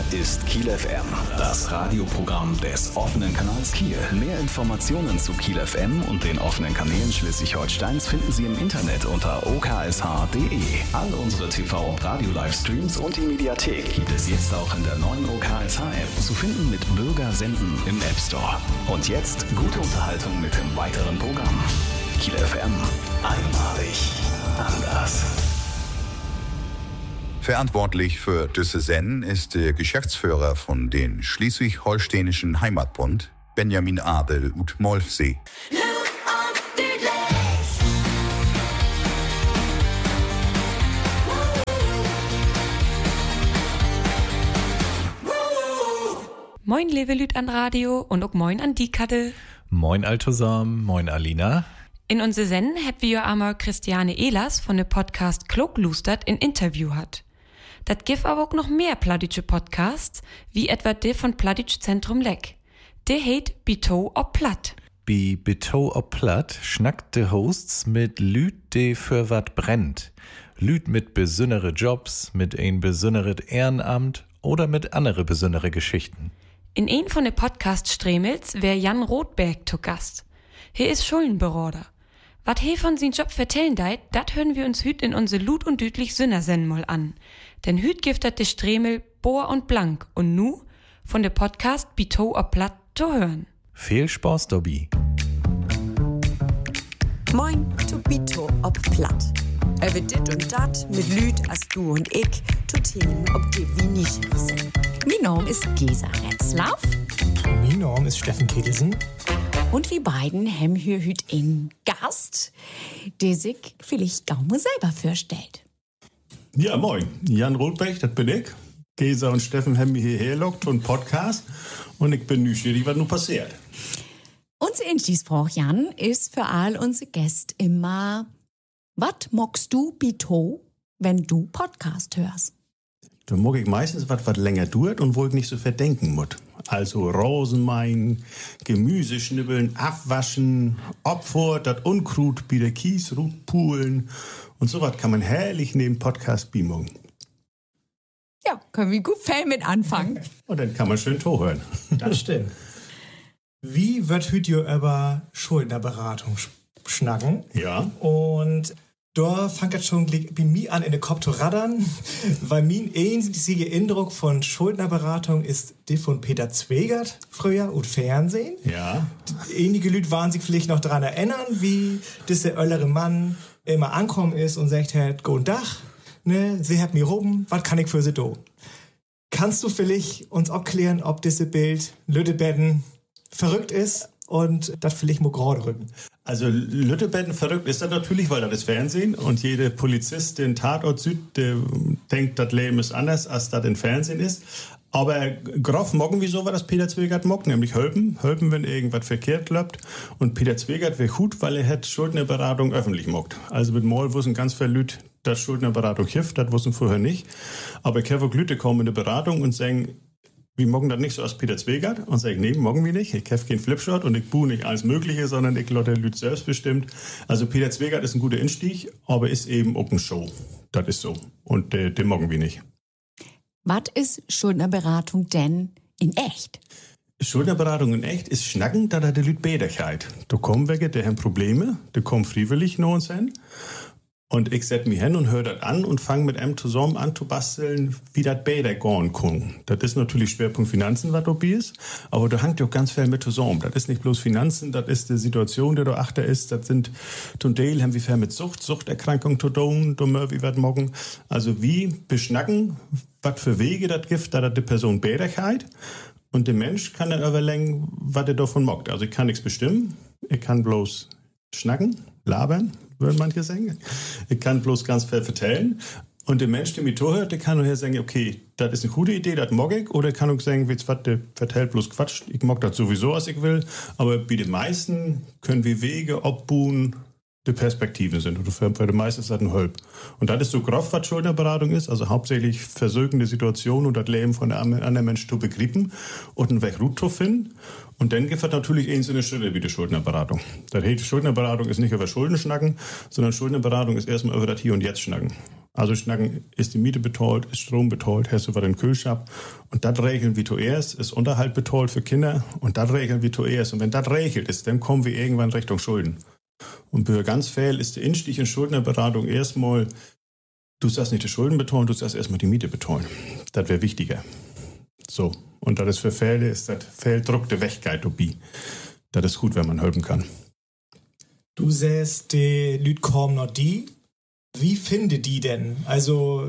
ist Kiel FM, das Radioprogramm des offenen Kanals Kiel. Mehr Informationen zu Kiel FM und den offenen Kanälen Schleswig-Holsteins finden Sie im Internet unter oksh.de. All unsere TV- und Radio-Livestreams und die Mediathek gibt es jetzt auch in der neuen OKSH-App zu finden mit Bürger senden im App Store. Und jetzt gute Unterhaltung mit dem weiteren Programm. Kiel FM, einmalig anders. Verantwortlich für diese Sendung ist der Geschäftsführer von den Schleswig-Holsteinischen Heimatbund, Benjamin Adel ut Molfsee. Moin liebe Lüt an Radio und auch moin an die Katte. Moin Altosam, moin Alina. In unser Senden habt wir einmal Christiane Ehlers von dem Podcast Kloglustert in Interview hat. Dat gibt aber auch noch mehr plattdeutsche Podcasts, wie etwa der von Plattdeutsch Zentrum Leck. Der heißt Bito ob Platt. Bi Bito ob Platt schnackt de Hosts mit Lüt, de für wat brennt. Lüt mit besünnere Jobs, mit ein besünneres Ehrenamt oder mit andere besünnere Geschichten. In ein von den Podcast-Stremels wär Jan Rothberg zu Gast. He ist Schuldenberater. Wat he von sin Job vertellen deit, dat hören wir uns hüt in unse Lut und dütlich Sünnersen mal an. Denn hüt giftet de Stremel Bohr und Blank und nu von de Podcast Bito ob Platt zu hören. Viel Spaß, Dobby. Moin zu Bito ob Platt. Über dit und dat mit Lüt as du und ich zu Themen, ob die wie nicht sind. Mein Name ist Gesa Retzlaff. Mein Name ist Steffen Kittelsen. Und wir beiden haben hier heute einen Gast, der sich vielleicht gar mal selber vorstellt. Ja, moin. Jan Rothberg, das bin ich. Gesa und Steffen haben mich hierher gelockt und Podcast. Und ich bin neugierig, was nun passiert. Unser Einstiegsspruch, Jan, ist für all unsere Gäste immer: Was magst du, Bito, wenn du Podcast hörst? Da mag ich meistens was länger dauert und wo ich nicht so verdenken muss. Also Rosenmein, Gemüse schnibbeln, abwaschen, Opfer, das Unkrut bei der Kiesrut pulen. Und sowas kann man herrlich neben Podcast beamen. Ja, können wir gut viel mit anfangen. Und dann kann man schön Tor hören. Das stimmt. Wie wird heute über Schuldnerberatung schnacken? Ja. Und da fängt das schon bei mir an, in den Kopf zu raddern, weil mein einziger Eindruck von Schuldnerberatung ist die von Peter Zwegert früher und Fernsehen. Ja. Einige Leute waren sich vielleicht noch daran erinnern, wie dieser ältere Mann immer ankommen ist und sagt halt: Guten Tag, ne, Sie hat mir oben, was kann ich für Sie do? Kannst du vielleicht uns erklären, ob dieses Bild Lüttebetten verrückt ist und das vielleicht mal gerade rücken? Also Lüttebetten verrückt ist das natürlich, weil das ist Fernsehen und jeder Polizist, den Tatort sieht, der denkt, das Leben ist anders, als das im Fernsehen ist. Aber grob moggen wir so, was das Peter Zwegert mockt, nämlich helfen, wenn irgendwas verkehrt läuft. Und Peter Zwegert wäre gut, weil er hat Schuldnerberatung öffentlich mockt. Also mit Mal wussten ganz viele Leute, dass Schuldnerberatung hilft, das wussten vorher nicht. Aber keine Leute kommen in die Beratung und sagen: Wir moggen das nicht so als Peter Zwegert, und sagen: Nee, moggen wir nicht. Ich habe keinen Flipshot und ich buhe nicht alles Mögliche, sondern ich lasse die Leute selbstbestimmt. Also Peter Zwegert ist ein guter Einstieg, aber ist eben auch eine Show. Das ist so. Und den moggen wir nicht. Was ist Schuldnerberatung denn in echt? Schuldnerberatung in echt ist schnacken, da die Leute Bäderkeit. Da kommen welche, die haben Probleme, die kommen freiwillig nach uns hin. Und ich setz mich hin und höre das an und fange mit einem zusammen an zu basteln, wie das Bäder gehen kann. Das ist natürlich Schwerpunkt Finanzen, was dabei ist, aber da hängt ja auch ganz viel mit zusammen. Das ist nicht bloß Finanzen, das ist die Situation, die da achter ist. Das sind zum Teil haben wir viel mit Suchterkrankung zu tun, wie wir morgen. Also wie beschnacken, was für Wege das gibt, da die Person Bäderkeit. Und der Mensch kann dann überlegen, was er davon mockt. Also ich kann nichts bestimmen, ich kann bloß schnacken, labern, würden manche sagen. Ich kann bloß ganz viel vertellen. Und der Mensch, der mich zuhört, der kann nur sagen: Okay, das ist eine gute Idee, das mag ich. Oder kann auch sagen: der vertellt bloß Quatsch, ich mag das sowieso, was ich will. Aber bei den meisten können wir Wege abbuhen, die Perspektiven sind. Und für die meisten ist das ein Hölp. Und das ist so grob, was Schuldnerberatung ist, also hauptsächlich versögende Situationen und das Leben von einem anderen Menschen zu begreifen und einen Weg Ruhe zu finden. Und dann gibt es natürlich einzelne Schritte wie die Schuldnerberatung. Das heißt, Schuldnerberatung ist nicht über Schulden schnacken, sondern Schuldnerberatung ist erstmal über das Hier und Jetzt schnacken. Also schnacken, ist die Miete betreut, ist Strom betreut, hast du über den Kühlschrank. Und das regeln wie zuerst, ist Unterhalt betreut für Kinder und das regeln wie zuerst. Und wenn das regelt ist, dann kommen wir irgendwann Richtung Schulden. Und für ganz viel ist der Einstieg in Schuldnerberatung erstmal, du sagst nicht die Schulden betreuen, du sagst erstmal die Miete betreuen. Das wäre wichtiger. So. Und das ist für Fälle, ist das Fehldruck der Wegkeit dabei. Das ist gut, wenn man helfen kann. Du sagst, die Leute kommen noch die. Wie finde die denn? Also,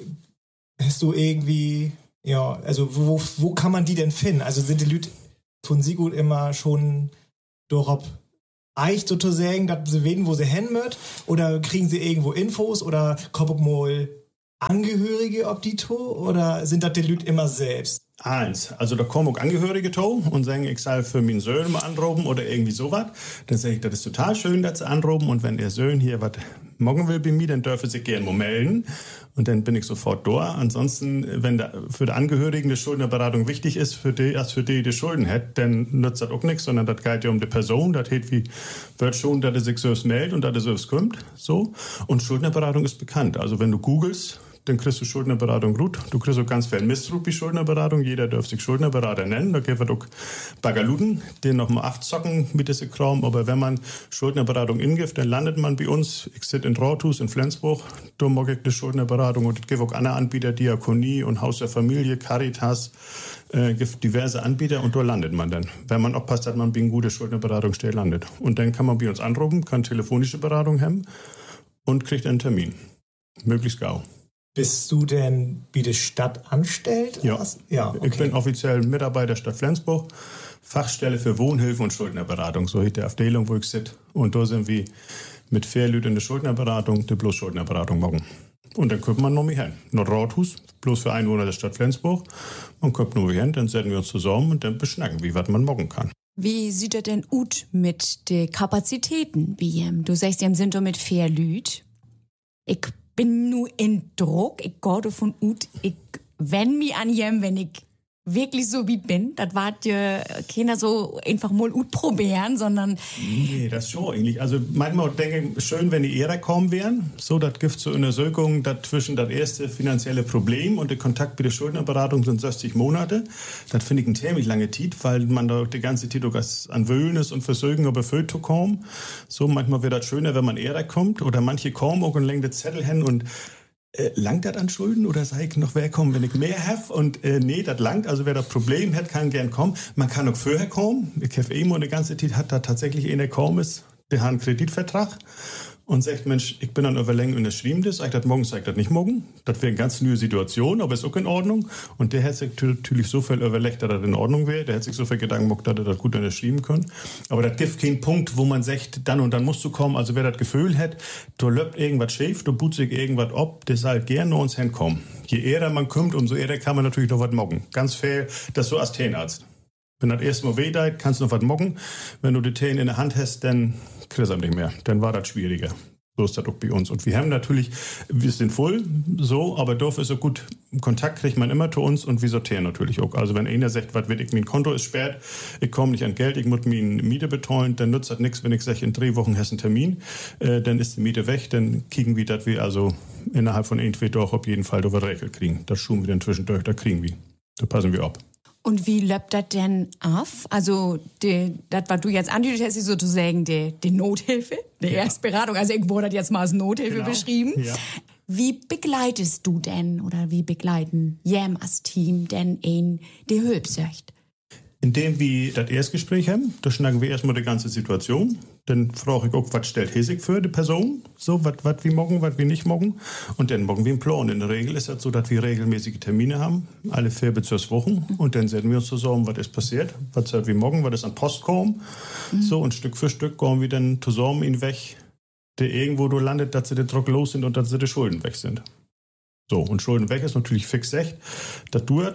hast du irgendwie, ja, also wo kann man die denn finden? Also sind die Leute von Sigurd immer schon darauf eicht sozusagen, dass sie wissen, wo sie hin müssen? Oder kriegen sie irgendwo Infos? Oder kommen mal Angehörige ob die to? Oder sind das die Leute immer selbst? Eins, also da kommen auch Angehörige to und sagen, ich soll für meinen Sohn mal anrufen oder irgendwie sowas. Dann sage ich, das ist total schön, dass sie anrufen und wenn der Sohn hier was morgen will bei mir, dann dürfen sie gerne mal melden und dann bin ich sofort da. Ansonsten, wenn für die Angehörigen die Schuldnerberatung wichtig ist, für die Schulden hat, dann nützt das auch nichts, sondern das geht ja um die Person, das heißt wie, wird schon, dass er sich selbst meldet und dass er selbst kommt, so. Und Schuldnerberatung ist bekannt, also wenn du googelst, dann kriegst du Schuldnerberatung gut. Du kriegst auch ganz viel Misstrug bei Schuldnerberatung. Jeder darf sich Schuldnerberater nennen. Da gibt es auch Bagaluden, die nochmal abzocken mit diesem Kram. Aber wenn man Schuldnerberatung ingibt, dann landet man bei uns. Ich sitze in Rothus in Flensburg. Da mag ich die Schuldnerberatung. Und es gibt auch andere Anbieter, Diakonie und Haus der Familie, Caritas. Gibt diverse Anbieter und da landet man dann. Wenn man aufpasst, dass man bei einer guten Schuldnerberatungsstelle landet. Und dann kann man bei uns anrufen, kann telefonische Beratung haben und kriegt einen Termin. Möglichst gau. Bist du denn bei der Stadt angestellt? Ja, ja, okay. Ich bin offiziell Mitarbeiter der Stadt Flensburg, Fachstelle für Wohnhilfe und Schuldnerberatung, so hieß die Abteilung, wo ich sitze. Und da sind wir mit Fairlüt in der Schuldnerberatung, die bloß Schuldnerberatung machen. Und dann kommt man noch mehr hin. Nach Rothus, bloß für Einwohner der Stadt Flensburg. Man kommt nur hin, dann setzen wir uns zusammen und dann beschnacken, wie was man machen kann. Wie sieht das denn aus mit den Kapazitäten? Du sagst, ihr sind doch mit Fairlüt. Ich bin nur in Druck. Ich gehe davon aus, ich wende mich an jem, wenn ich wirklich so wie bin. Das war ja keiner so einfach mal probieren, sondern... Nee, das schon eigentlich. Also manchmal denke ich, schön, wenn die Ehre kommen wären. So, das gibt so eine Sökung dazwischen das erste finanzielle Problem und der Kontakt mit der Schuldnerberatung sind 60 Monate. Das finde ich ein ziemlich lange Zeit, weil man da die ganze Zeit an Wöhlnis und Versögen aber Föt zu kommen. So, manchmal wäre das schöner, wenn man Ehre kommt oder manche kommen auch und legen die Zettel hin und langt das an Schulden oder sag ich noch, wer kommt, wenn ich mehr habe? Und nee, das langt. Also wer das Problem hat, kann gern kommen. Man kann auch vorher kommen. Ich habe immer eine ganze Zeit, hat da tatsächlich einer gekommen ist, der hat einen Kreditvertrag und sagt, Mensch, ich bin dann überlängt und schrieben das. Ich das morgen, sag ich das nicht morgen. Das wäre eine ganz neue Situation, aber ist auch in Ordnung. Und der hat sich natürlich so viel überlegt, dass das in Ordnung wäre. Der hat sich so viel Gedanken gemacht, dass er das gut unterschrieben kann. Aber das gibt keinen Punkt, wo man sagt, dann und dann musst du kommen. Also wer das Gefühl hat, da läuft irgendwas schief, da boot sich irgendwas ab, der soll gerne uns hinkommen. Je eher man kommt, umso eher kann man natürlich noch was machen. Ganz fair, das so als Zahnarzt. Wenn das erste Mal weh tut, kannst du noch was machen. Wenn du die Zähne in der Hand hast, dann kriegst du nicht mehr. Dann war das schwieriger. So ist das auch bei uns. Und wir haben natürlich, wir sind voll, so, aber Dorf ist so gut, Kontakt kriegt man immer zu uns und wir sortieren natürlich auch. Also wenn einer sagt, was will ich, mein Konto ist sperrt, ich komme nicht an Geld, ich muss meine Miete betreuen, dann nützt das nichts, wenn ich sage, in 3 Wochen hast du einen Termin, dann ist die Miete weg, dann kriegen wir das, wir also innerhalb von 1-2 Tagen auf jeden Fall über Regel kriegen. Das schulen wir dann zwischendurch, da kriegen wir. Da passen wir ab. Und wie läuft das denn auf? Also, das, was du jetzt anbietest, ist sozusagen die Nothilfe, die Erstberatung. Also, ich wurde das jetzt mal als Nothilfe beschrieben. Ja. Wie begleitest du denn oder wie begleiten als Team denn die Hilfsucht? Indem wir das Erstgespräch haben, da schnacken wir erstmal die ganze Situation. Dann frage ich auch, was stellt sich für die Person? So, was wir morgen, was wir nicht morgen. Und dann morgen wir einen Plan. In der Regel ist das so, dass wir regelmäßige Termine haben, alle 4 bis 6 Wochen. Und dann setzen wir uns zusammen, was ist passiert, was soll wir morgen, was ist an Post kommen. So, und Stück für Stück gehen wir dann zusammen ihn weg, der irgendwo da landet, dass sie den Druck los sind und dass sie die Schulden weg sind. So, und Schulden weg ist natürlich fix echt. Das dauert.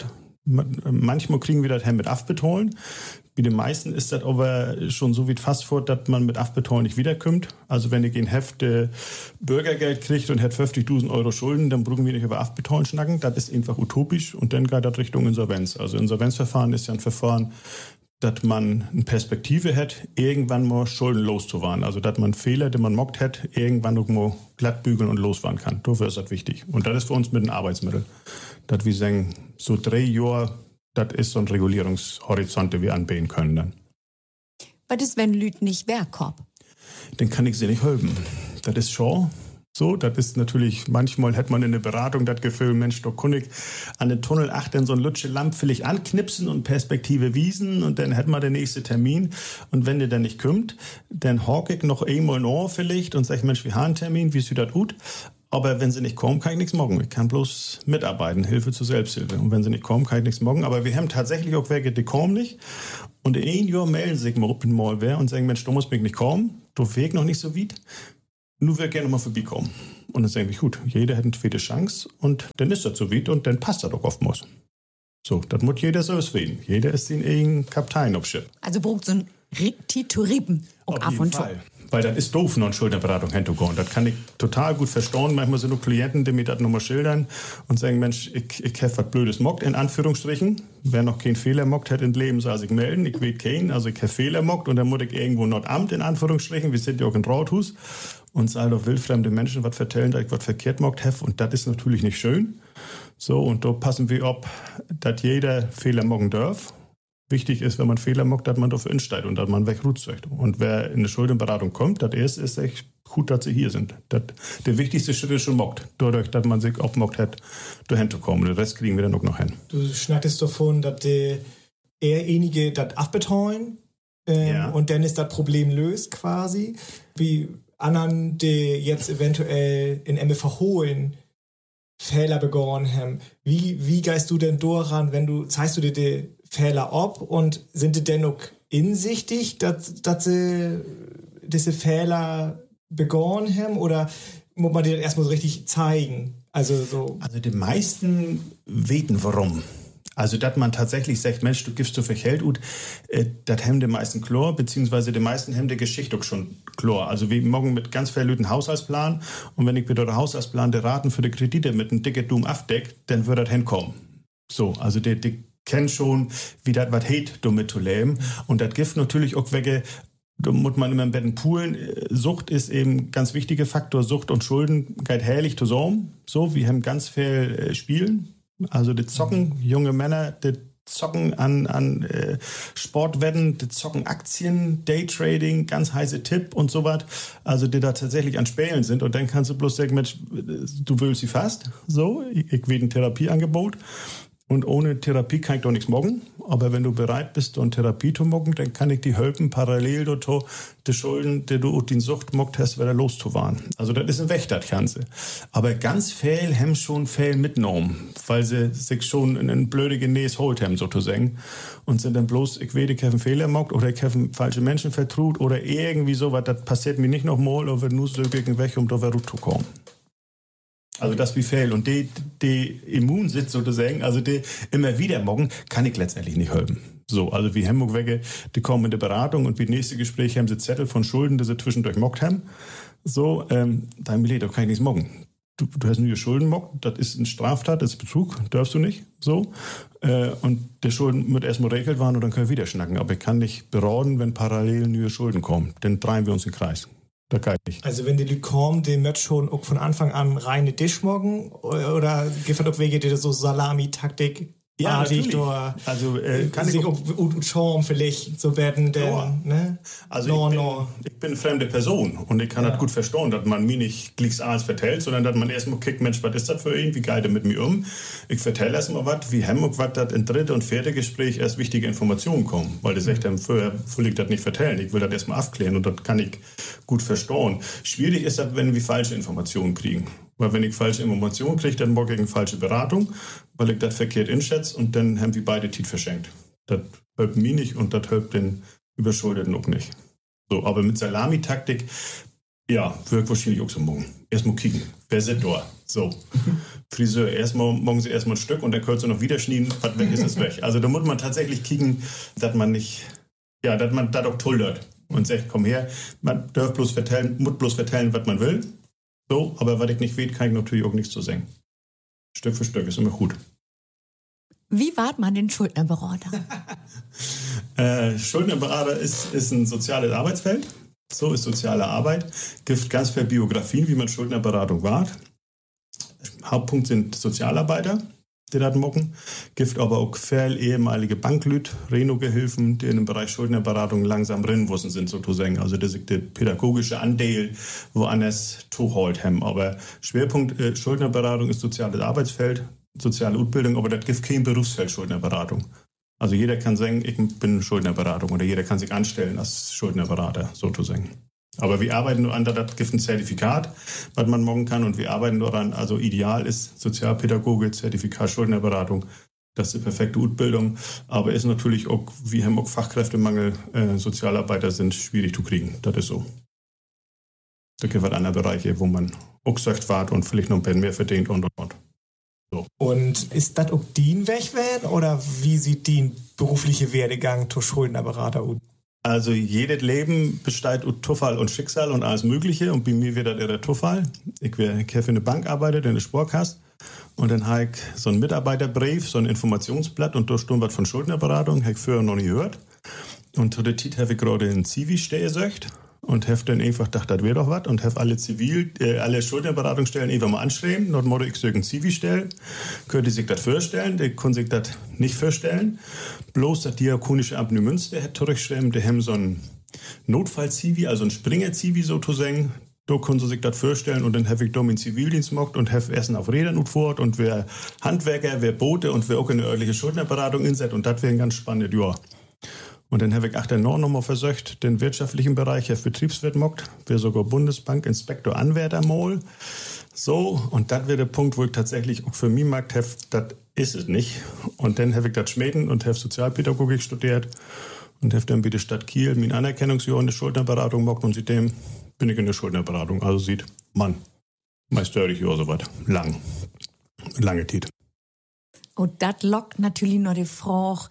Manchmal kriegen wir das mit Afbetolen. Bei den meisten ist das aber schon so wie fast vor, dass man mit Afbetolen nicht wiederkommt. Also wenn ich ein Hefte Bürgergeld kriegt und hat 50.000 Euro Schulden, dann brauchen wir nicht über Afbetolen schnacken. Das ist einfach utopisch und dann geht das Richtung Insolvenz. Also Insolvenzverfahren ist ja ein Verfahren, dass man eine Perspektive hat, irgendwann mal Schulden loszuwahren. Also dass man Fehler, die man mockt hat, irgendwann noch mal glatt bügeln und loswahren kann. Dafür ist das wichtig. Und das ist für uns mit einem Arbeitsmittel. Dass wir sagen, so 3 Jahre, das ist so ein Regulierungshorizont, den wir anbieten können dann. Was ist, wenn Lüd nicht wegkommt? Dann kann ich sie nicht helfen. Das ist schon so. Das ist natürlich, manchmal hat man in der Beratung das Gefühl, Mensch, da kann ich an den Tunnel achten, so ein Lütsche Lamp vielleicht anknipsen und Perspektive wiesen und dann hat man den nächsten Termin. Und wenn der dann nicht kommt, dann hawk ich noch einmal ein Ohr vielleicht und sage, Mensch, wir haben einen Termin, wie sieht das gut? Aber wenn sie nicht kommen, kann ich nichts machen. Ich kann bloß mitarbeiten, Hilfe zur Selbsthilfe. Und wenn sie nicht kommen, kann ich nichts machen. Aber wir haben tatsächlich auch welche, die kommen nicht. Und in 1 Jahr melden sich mal auf mal wer und sagen, Mensch, du musst mich nicht kommen. Du Weg noch nicht so weit. Nur wir gerne mal vorbeikommen. Und dann sagen wir, gut, jeder hat eine zweite Chance. Und dann ist das so weit und dann passt das doch oftmals. So, das muss jeder so reden. Jeder ist den eigenen Kapitän auf Schiff. Also braucht so ein Ritti-Turiben auch ab und zu. Weil das ist doof, noch eine Schuldenberatung hinzugehen. Das kann ich total gut verstehen. Manchmal sind nur Klienten, die mir das nochmal schildern und sagen, Mensch, ich habe was Blödes mockt, in Anführungsstrichen. Wer noch keinen Fehler mockt, hat im Leben, soll sich melden. Ich weiß keinen, also ich habe Fehler mockt und dann muss ich irgendwo not Amt, in Anführungsstrichen. Wir sind ja auch in Rathus und soll doch wildfremde Menschen was vertellen, dass ich was verkehrt mockt habe. Und das ist natürlich nicht schön. So, und da passen wir ab, dass jeder Fehler mocken darf. Wichtig ist, wenn man Fehler macht, dass man dafür insteigt und dass man wegruht. Und wer in eine Schuldenberatung kommt, das erste ist echt gut, dass sie hier sind. Der wichtigste Schritt ist schon mockt. Dadurch, dass man sich abmockt hat, dahin zu kommen. Den Rest kriegen wir dann auch noch hin. Du schnackst davon, dass derjenige das abbetreuen und dann ist das Problem löst quasi. Wie anderen, die jetzt eventuell in Emme verholen, Fehler begonnen haben. Wie geist du denn daran, wenn du, zeigst du dir die Fehler ab und sind die dennoch insichtig, dass sie diese Fehler begonnen haben oder muss man dir das erstmal so richtig zeigen? Also die meisten weten warum. Also, dass man tatsächlich sagt, Mensch, du gibst so viel Geld ut, das haben die meisten klar, beziehungsweise die meisten haben die Geschichte auch schon klar. Also, wir morgen mit ganz viel Leuten Haushaltsplan und wenn ich mit der Haushaltsplan die Raten für die Kredite mit einem dicken Doom abdeckt, dann wird das hinkommen. So, also die kennen schon, wie das was hat, damit zu leben. Und das gibt natürlich auch welche, da muss man immer im Betten poolen. Sucht ist eben ein ganz wichtiger Faktor. Sucht und Schulden geht herrlich zusammen. So, wir haben ganz viel Spielen. Also die zocken, junge Männer, die zocken an Sportwetten, die zocken Aktien, Daytrading, ganz heiße Tipp und so was. Also die da tatsächlich an Spielen sind. Und dann kannst du bloß sagen, Mensch, du willst sie fast. So, ich will ein Therapieangebot. Und ohne Therapie kann ich doch nichts machen. Aber wenn du bereit bist, eine Therapie zu machen, dann kann ich dir helfen, parallel dazu die Schulden, die du den Sucht mockt hast, wieder loszuwahren. Also das ist ein Weg, das Ganze. Aber ganz viel haben schon viel mitgenommen, weil sie sich schon in ein blöde Genäß holt haben, sozusagen. Und sind dann bloß, ich weiß, ich habe einen Fehler gemacht oder ich habe falsche Menschen vertraut oder irgendwie sowas. Das passiert mir nicht nochmal, aber nur so gegen weg, um da wieder zu kommen. Also das wie viel. Und die immun sind sozusagen, also die immer wieder morgen, kann ich letztendlich nicht helfen. So, also wie Hamburg wege, die kommen in die Beratung und wie nächste Gespräch haben sie Zettel von Schulden, die sie zwischendurch mockt haben. So, da kann ich nichts morgen. Du hast nur Schulden mockt, das ist eine Straftat, das ist Betrug, darfst du nicht. So. Und der Schulden wird erstmal regelt waren und dann können wir wieder schnacken. Aber ich kann nicht beraten, wenn parallel neue Schulden kommen. Dann drehen wir uns im Kreis. Also wenn die Leute kommen, die möchten schon auch von Anfang an reine Tisch morgen oder gibt es auch Wege, die so Salami-Taktik ja, natürlich. Also kann ich auch schauen vielleicht so werden denn, ne? Also ich bin eine fremde Person und ich kann das gut verstehen, dass man mir nicht gleich alles vertellt, sondern dass man erstmal kickt, Mensch, was ist das für ihn, wie geht er mit mir um? Ich vertelle erstmal was, wie Hamburg, was das in dritte und vierte Gespräch erst wichtige Informationen kommen, weil das echt vorher will ich das nicht vertellen, ich will das erstmal aufklären und das kann ich gut verstehen. Schwierig ist das, wenn wir falsche Informationen kriegen. Weil wenn ich falsche Informationen kriege, dann morgen ich eine falsche Beratung, weil ich das verkehrt einschätze und dann haben wir beide Zeit verschenkt. Das hilft mir nicht und das hilft den Überschuldeten auch nicht. So, aber mit Salamitaktik Ja, wird wahrscheinlich auch so morgen. Erstmal kicken. Wer sind da? So. Friseur, morgen sie erstmal ein Stück und dann könnt ihr noch wieder schneiden, was weg ist, ist weg. Also da muss man tatsächlich kicken, dass man nicht, ja, dass man da doch tullert und sagt, komm her, man darf bloß vertellen, muss bloß vertellen, was man will. So, aber was ich nicht will, kann ich natürlich auch nichts zu sagen. Stück für Stück ist immer gut. Wie wart man den Schuldnerberater? Schuldnerberater ist ein soziales Arbeitsfeld. So ist soziale Arbeit. Gibt ganz viele Biografien, wie man Schuldnerberatung wart. Hauptpunkt sind Sozialarbeiter, die das mocken. Gibt aber auch viele ehemalige Banklüt, Reno-Gehilfen, die in dem Bereich Schuldnerberatung langsam rinwussen sind, sozusagen. Also das ist der pädagogische Anteil, woanders zuholt haben. Aber Schwerpunkt Schuldnerberatung ist soziales Arbeitsfeld, soziale Ausbildung, aber das gibt kein Berufsfeld Schuldnerberatung. Also jeder kann sagen, ich bin Schuldnerberatung oder jeder kann sich anstellen als Schuldnerberater, sozusagen. Aber wir arbeiten nur an, das gibt ein Zertifikat, was man morgen kann und wir arbeiten daran, also ideal ist Sozialpädagoge, Zertifikat Schuldnerberatung, das ist die perfekte Ausbildung, aber ist natürlich auch, wir haben auch Fachkräftemangel, Sozialarbeiter sind schwierig zu kriegen, das ist so. Da gibt es andere Bereiche, wo man auch sagt, wart und vielleicht noch ein bisschen mehr verdient und. So. Und ist das auch den Weg werden oder wie sieht die berufliche Werdegang zur Schuldnerberater aus? Also jedes Leben besteht aus Zufall und Schicksal und alles Mögliche und bei mir wird das eher der Zufall. Ich habe für eine Bank arbeitet, in der Sparkasse und dann habe ich so einen Mitarbeiterbrief, so ein Informationsblatt und da stand was von Schuldnerberatung, habe ich früher noch nie gehört. Und zu der Zeit habe ich gerade in Zivi stehen gesagt und habe dann einfach gedacht, das wäre doch was und habe alle Schuldnerberatungsstellen einfach mal anschreiben. Dort muss ich sagen, Zivi-Stellen. Könnte sich das vorstellen, der kann sich das nicht vorstellen. Bloß das Diakonische Amt in Münster hat zurückgeschrieben, die haben so einen Notfall-Zivi, also einen Springer-Zivi sozusagen. Da können sie sich das vorstellen und dann habe ich da meinen Zivildienst gemacht und habe Essen auf Rädern und fort und wer Handwerker, wer Boote und wer auch in eine örtliche Schuldnerberatung inset und das wäre ein ganz spannendes Jahr. Und dann habe ich auch noch mal versucht, den wirtschaftlichen Bereich, der Betriebswirt mockt, wäre sogar Bundesbank, Inspektor, Anwärter mal. So, und das wäre der Punkt, wo ich tatsächlich auch für mich mag, das ist es nicht. Und dann habe ich das schmieden und habe Sozialpädagogik studiert und habe dann bei der Stadt Kiel mein Anerkennungsjahr in der Schuldnerberatung mockt und seitdem bin ich in der Schuldnerberatung. Also sieht man, meist 30 Jahre so was, lange Zeit. Und das lockt natürlich noch die Frage,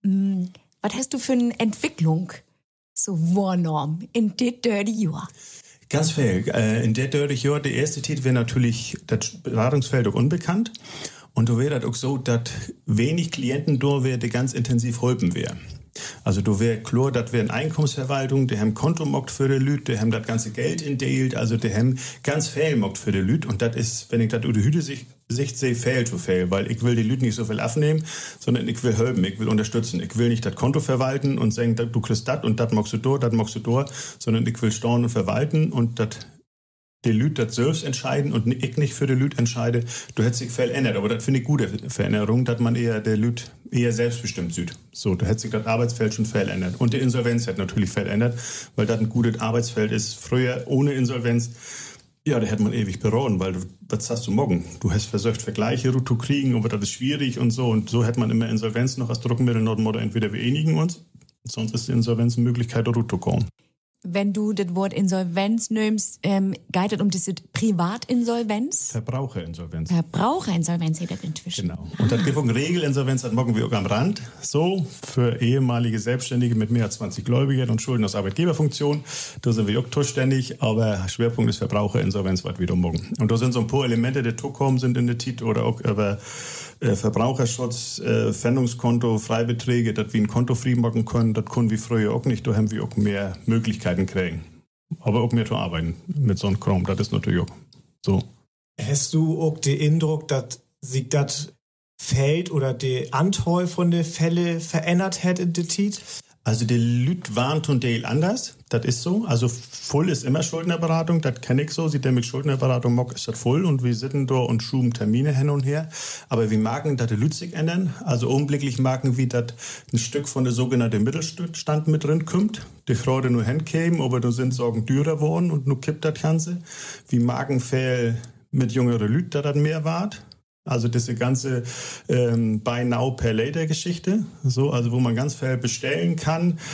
was hast du für eine Entwicklung so wahrgenommen in den 30 Jahren? Ganz viel. In der 30 Jahren, der erste Titel wäre natürlich das Beratungsfeld auch unbekannt. Und da wäre das auch so, dass wenig Klienten da wäre, die ganz intensiv helfen wäre. Also da wäre klar, das wäre eine Einkommensverwaltung, die haben Konto mockt für die Leute, die haben das ganze Geld entdeilt, also die haben ganz viel mockt für die Leute. Und das ist, wenn ich das über die Sicht sehe, fail to fail, weil ich will die Leute nicht so viel abnehmen, sondern ich will helfen, ich will unterstützen. Ich will nicht das Konto verwalten und sagen, du kriegst das und das magst du da, sondern ich will steuern und verwalten und das die Leute das selbst entscheiden und ich nicht für die Leute entscheide, du hättest dich verändert. Aber das finde ich gute Veränderung, dass man eher der Leute eher selbstbestimmt sieht. So, da hätte sich das Arbeitsfeld schon verändert. Und die Insolvenz hat natürlich verändert, weil das ein gutes Arbeitsfeld ist. Früher ohne Insolvenz, ja, da hätte man ewig beraten, weil was hast du morgen? Du hast versucht, Vergleiche zu kriegen, aber das ist schwierig und so. Und so hätte man immer Insolvenz noch als Druckmittel oder entweder wir einigen uns, sonst ist die Insolvenz eine Möglichkeit, da zu kommen. Wenn du das Wort Insolvenz nimmst, geht es um diese Privatinsolvenz? Verbraucherinsolvenz. Verbraucherinsolvenz hätte das inzwischen. Genau. Und das gibt auch eine Regelinsolvenz, das morgen wir auch am Rand. So, für ehemalige Selbstständige mit mehr als 20 Gläubigern und Schulden aus Arbeitgeberfunktion. Da sind wir auch zuständig, aber Schwerpunkt ist Verbraucherinsolvenz, was wieder morgen. Und da sind so ein paar Elemente, die zukommen sind in der Tit oder auch über Verbraucherschutz, Pfändungskonto, Freibeträge, dass wir ein Konto frei machen können, das können wir früher auch nicht, da haben wir auch mehr Möglichkeiten kriegen. Aber auch mehr zu arbeiten mit so einem Kram, das ist natürlich auch so. Hast du auch den Eindruck, dass sich das Feld oder die Anteil von den Fällen verändert hat in der Zeit? Also die Leute waren zum Teil anders, das ist so. Also voll ist immer Schuldnerberatung, das kenne ich so. Sie der mit Schuldnerberatung mag, ist das voll und wir sitzen da und schuben Termine hin und her. Aber wir merken, dass die Leute sich ändern. Also augenblicklich merken wir, dass ein Stück von der sogenannten Mittelstand mit drin kommt. Die gerade nur hinkämen, aber da sind Sorgen teurer geworden und nur kippt das Ganze. Wir merken viel mit jüngeren Leuten, dass das mehr wart. Also diese ganze Buy Now Pay Later Geschichte, so, also wo man ganz viel bestellen kann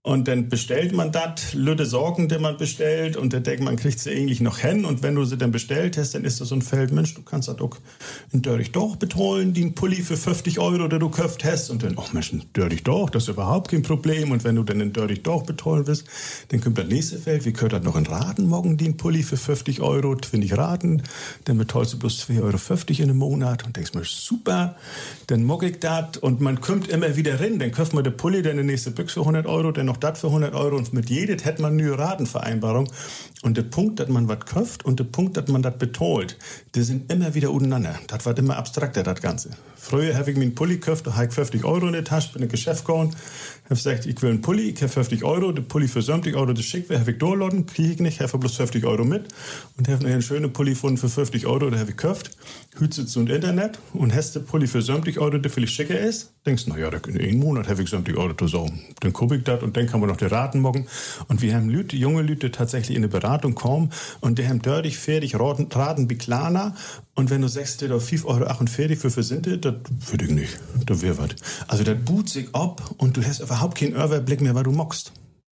Und dann bestellt man das, lütte Sorgen, die man bestellt, und dann denkt man, kriegt sie eigentlich noch hin. Und wenn du sie dann bestellt hast, dann ist das so ein Feld, Mensch, du kannst das auch in Dörrich doch betreuen, den Pulli für 50 €, der du gekauft hast. Und dann, ach Mensch, in Dörrich doch, das ist überhaupt kein Problem. Und wenn du dann in Dörrich doch betreuen willst, dann kommt das nächste Feld, wie könnt ihr noch in Raten morgen den Pulli für 50 €, 20 Raten, dann bezahlst du bloß 2,50 € in einem Monat und denkst, Mensch, super, dann mag ich das. Und man kommt immer wieder rein, dann kauft man den Pulli, dann die nächste Büchse für 100 €, dann noch das für 100 € und mit jedem hätte man eine neue Ratenvereinbarung. Und der Punkt, dass man was kauft und der Punkt, dass man das betont, die sind immer wieder untereinander. Das wird immer abstrakter, das Ganze. Früher habe ich mir einen Pulli gekauft, da habe ich 50 € in der Tasche, bin in ein Geschäft gegangen, habe gesagt, ich will einen Pulli, ich habe 50 €, der Pulli für 70 €, das schick wäre, habe ich durchladen, kriege ich nicht, habe bloß 50 € mit und habe einen schönen Pulli gefunden für 50 €, der habe ich gekauft. Heute sitzt du im Internet und hast den Pulli für 70 €, der vielleicht schicker ist, denkst, naja, in einem Monat habe ich 70 € zusammen. Dann gucke ich das und dann kann man noch die Raten machen. Und wir haben Leute, junge Leute tatsächlich in eine Beratung kommen und die haben dördig, fertig, Raten wie kleiner. Und wenn du sagst, da 5,48 € für Versinde, das würde ich nicht. Das wäre was. Also das boot sich ab und du hast überhaupt keinen Überblick mehr, was du magst.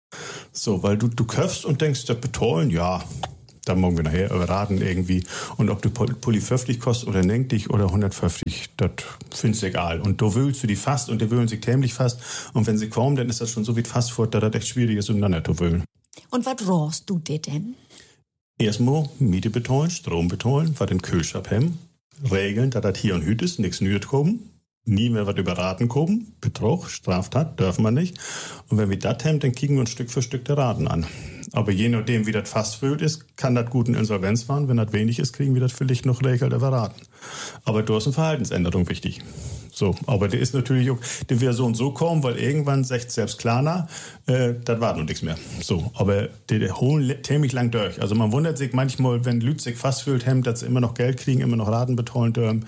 So, weil du kaufst und denkst, das betollen, ja, da morgen wir nachher überraten irgendwie. Und ob du Pulli 50 kostet oder 90 oder 150, das findest du egal. Und du wühlst du die fast und die wühlen sich tämlich fast. Und wenn sie kommen, dann ist das schon so wie fast fort, dass das echt schwierig ist, untereinander zu wühlen. Und was rohst du dir denn? Erstmal Miete betreuen, Strom betreuen, was den Kühlschrank haben, regeln, dass das hier und heute ist, nichts Neues kommen, nie mehr was über Raten kommen, Betrug, Straftat, dürfen wir nicht. Und wenn wir das haben, dann kriegen wir uns Stück für Stück die Raten an. Aber je nachdem, wie das fast füllt ist, kann das gut in Insolvenz fahren. Wenn das wenig ist, kriegen wir das vielleicht noch regelt über Raten. Aber da ist eine Verhaltensänderung wichtig. So, aber der ist natürlich auch, der wäre so und so kommen, weil irgendwann sagt selbst Klarna, das war noch nichts mehr. So, aber der holen ziemlich lang durch. Also man wundert sich manchmal, wenn Leute sich fast fühlt haben, dass sie immer noch Geld kriegen, immer noch Raten betreuen dürfen.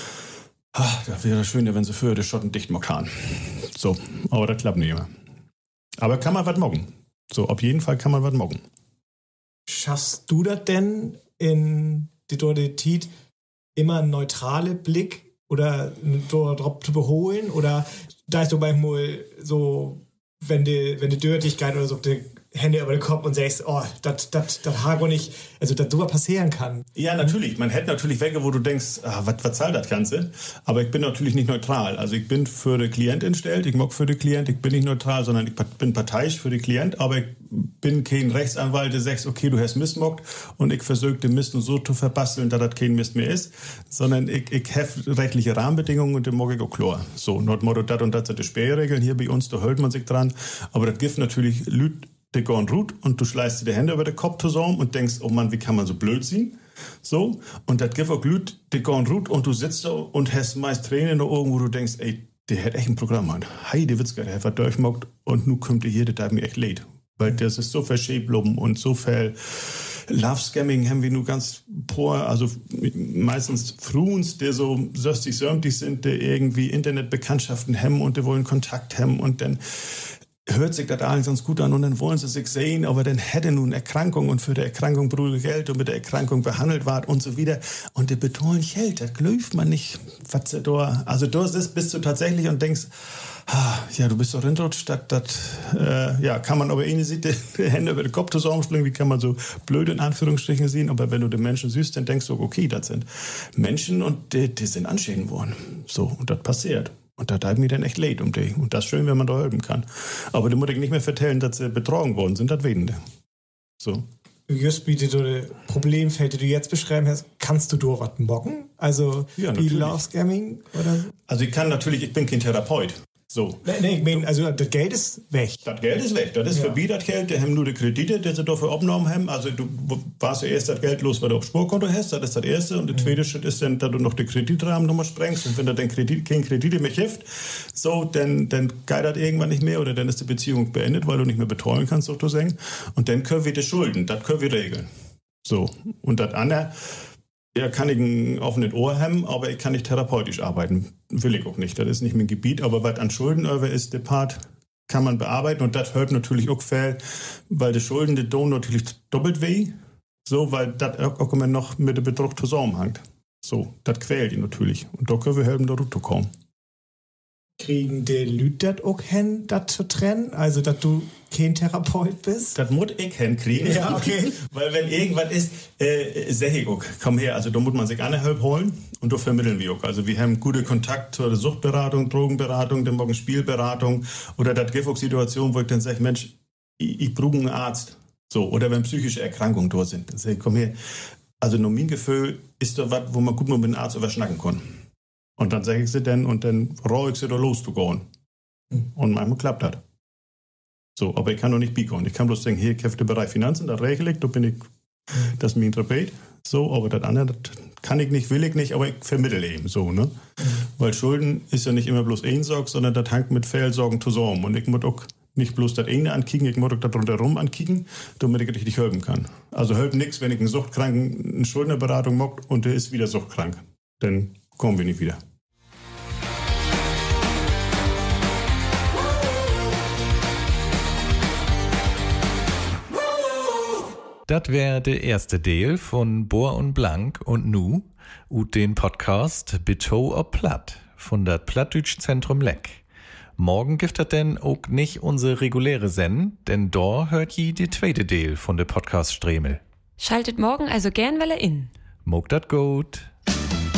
Das wäre schön, wenn sie früher die Schotten dicht gemacht haben. So, aber das klappt nicht immer. Aber kann man was machen. So, auf jeden Fall kann man was machen. Schaffst du das denn in die Dort immer einen neutralen Blick oder dort zu beholen? Oder da ist du manchmal so, wenn die Dürtigkeit oder so die Hände über den Kopf und sagst, oh, das Hago nicht, also dass sowas passieren kann. Ja, natürlich. Man hätte natürlich Wege, wo du denkst, was zahlt das Ganze? Aber ich bin natürlich nicht neutral. Also ich bin für den Klient entstellt, ich mag für den Klient, ich bin nicht neutral, sondern ich bin parteiisch für den Klient, aber ich bin kein Rechtsanwalt, der sagt, okay, du hast missmockt und ich versuche den Mist und so zu verbasteln, dass das kein Mist mehr ist, sondern ich habe rechtliche Rahmenbedingungen und den mag ich auch klar. So, not Motto, das und das sind die Spielregeln hier bei uns, da hält man sich dran, aber das gibt natürlich Leute, die gehen gut und du schleißt dir die Hände über den Kopf zusammen und denkst, oh Mann, wie kann man so blöd sein? So, und das gibt auch Leute, die gehen gut und du sitzt da und hast meist Tränen in den Augen, wo du denkst, ey, der hat echt ein Programm an. Heide Witzka, der hat was durchmockt und nun kommt der hier, der tat mir echt leid. Weil das ist so viel Schäbluppen und so viel Love-Scamming haben wir nur ganz poor, also meistens Fruens, die so 60-70 sind, die irgendwie Internetbekanntschaften haben und die wollen Kontakt haben und dann hört sich das alles ganz gut an und dann wollen sie sich sehen, aber dann hätte nun eine Erkrankung und für die Erkrankung brauche Geld und mit der Erkrankung behandelt wird und so wieder. Und die betonen Geld, das glaubt man nicht, was sie da, also da bist du tatsächlich und denkst, ja, du bist doch reinrutscht, ja, kann man aber eh nicht die Hände über den Kopf zusammenschlagen, wie kann man so blöd in Anführungsstrichen sehen, aber wenn du den Menschen siehst, dann denkst du, okay, das sind Menschen und die sind anstehen worden. So, und das passiert. Und da tat mir dann echt leid um die. Und das ist schön, wenn man da helfen kann. Aber da muss ich nicht mehr vertellen, dass sie betrogen worden sind, das weten die. So. Just wie die Problemfeld, die du jetzt beschreiben hast, kannst du da was mocken? Also ja, wie Love-Scamming oder? Also ich bin kein Therapeut. So. Nee, ich meine, also das Geld ist weg. Das Geld ist weg. Das ist verbietet Geld. Die haben nur die Kredite, die sie dafür abgenommen haben. Also du warst ja erst das Geld los, weil du auf Sportkonto hast. Das ist das Erste. Und der zweite Schritt ist dann, dass du noch den Kreditrahmen nochmal sprengst. Und wenn du dann kein Kredite mehr hilft, so, dann geht das irgendwann nicht mehr oder dann ist die Beziehung beendet, weil du nicht mehr betreuen kannst, sozusagen. Und dann können wir die Schulden, das können wir regeln. So. Und das andere, ja, kann ich ein offenes Ohr haben, aber ich kann nicht therapeutisch arbeiten. Will ich auch nicht. Das ist nicht mein Gebiet. Aber was an Schulden ist, der Part kann man bearbeiten. Und das hört natürlich auch viel, weil die Schulden, die tun natürlich doppelt weh. So, weil das auch immer noch mit dem Betrug zusammenhängt. So, das quält ihn natürlich. Und da können wir helfen, da runterzukommen. Kriegen die Leute das auch hin, das zu trennen? Also, dass du kein Therapeut bist? Das muss ich hinkriegen. Ja, okay. Weil wenn irgendwas ist, sag ich auch, komm her, also da muss man sich eine Hilfe holen und da vermitteln wir auch. Also wir haben gute Kontakt zur Suchtberatung, Drogenberatung, dann morgen Spielberatung oder das gibt auch Situationen, wo ich dann sage, Mensch, ich brauche einen Arzt. So, oder wenn psychische Erkrankungen da sind. Dann sag ich, komm her. Also nur mein Gefühl ist da was, wo man gut mal mit dem Arzt überschnacken kann. Und dann sage ich sie dann und dann roll ich sie da los zu gehen. Und manchmal klappt das. So, aber ich kann noch nicht biegen. Ich kann bloß sagen, hier, ich habe den Bereich Finanzen, da regle ich, da bin ich, das ist mein Trapez. So, aber das andere, das kann ich nicht, will ich nicht, aber ich vermittle eben so, ne? Weil Schulden ist ja nicht immer bloß Einsorg, sondern das hängt mit Fehlsorgen zusammen. Und ich muss auch nicht bloß das eine ankicken, ich muss auch das rundherum ankicken, damit ich richtig helfen kann. Also hilft nichts, wenn ich einen Suchtkranken eine Schuldnerberatung mache und der ist wieder suchtkrank. Dann kommen wir nicht wieder. Das wäre der erste Teil von Bohr und Blank und nu ut den Podcast Beto ob Platt von dat Plattdütsch Zentrum Leck. Morgen gibt das denn auch nicht unsere reguläre Sendung, denn da hört je die zweite Teil von der Podcast Stremel. Schaltet morgen also gern in. Mog dat gut.